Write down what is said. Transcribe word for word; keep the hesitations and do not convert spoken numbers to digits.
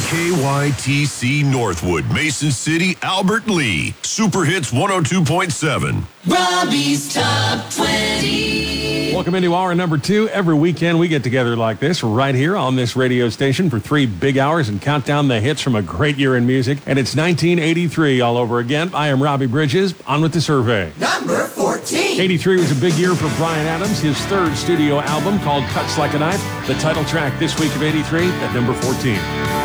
K Y T C Northwood, Mason City, Albert Lee. Super Hits one oh two point seven. Robbie's Top twenty. Welcome into hour number two. Every weekend we get together like this right here on this radio station for three big hours and count down the hits from a great year in music. And it's nineteen eighty-three all over again. I am Robbie Bridges. On with the survey. Number fourteen. eighty-three was a big year for Bryan Adams. His third studio album called Cuts Like a Knife. The title track this week of eighty-three at number fourteen.